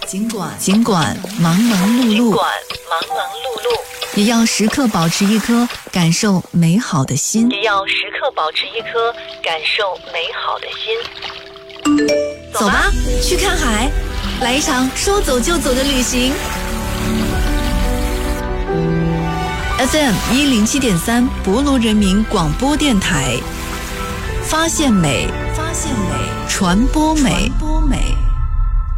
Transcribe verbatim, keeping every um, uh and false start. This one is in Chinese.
尽管尽管忙忙碌碌， 尽管忙忙碌碌， 也要时刻保持一颗感受美好的心， 也要时刻保持一颗感受美好的心。 走吧，去看海，来一场说走就走的旅行。F M 一零七点三，博卢人民广播电台，发现美，发现美，传播美，传播美。